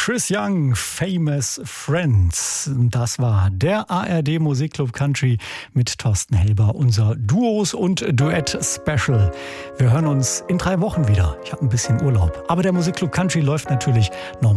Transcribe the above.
Chris Young, Famous Friends. Das war der ARD Musikclub Country mit Thorsten Helber, unser Duos- und Duett-Special. Wir hören uns in 3 Wochen wieder. Ich habe ein bisschen Urlaub. Aber der Musikclub Country läuft natürlich normal.